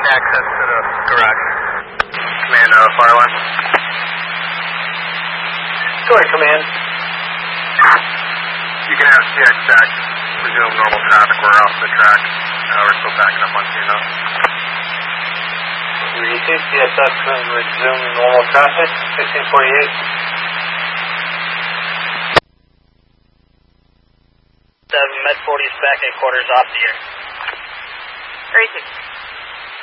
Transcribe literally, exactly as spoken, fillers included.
access to the garage. Command, uh, fire line. Go ahead, command. You can have C X stack, resume normal traffic. We're off the track. Uh, we're still backing up on C N O. C S F can resume normal traffic, sixteen forty-eight. The Med forty is back at quarters off the air. thirty-six.